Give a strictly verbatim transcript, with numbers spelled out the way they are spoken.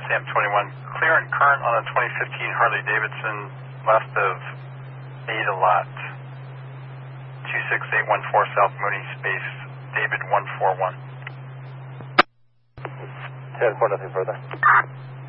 Sam twenty-one, clear and current on a twenty fifteen Harley Davidson west of Ada Lot, two six eight one four South Mooney, space David one four one. ten four, nothing further.